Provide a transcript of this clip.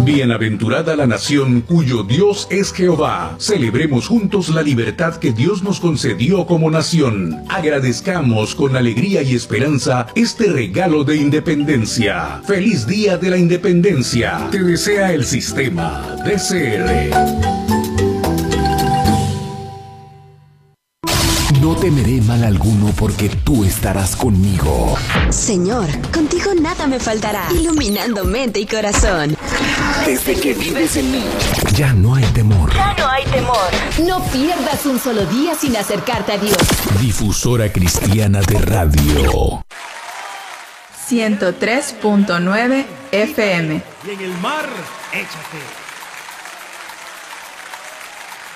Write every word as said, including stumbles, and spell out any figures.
Bienaventurada la nación cuyo Dios es Jehová. Celebremos juntos la libertad que Dios nos concedió como nación. Agradezcamos con alegría y esperanza este regalo de independencia. Feliz Día de la Independencia. Te desea el sistema D C R. No temeré mal alguno porque tú estarás conmigo. Señor, contigo nada me faltará, iluminando mente y corazón. Desde que vives en mí, ya no hay temor. Ya no hay temor. No pierdas un solo día sin acercarte a Dios. Difusora Cristiana de Radio. ciento tres punto nueve F M. Y en el mar, échate.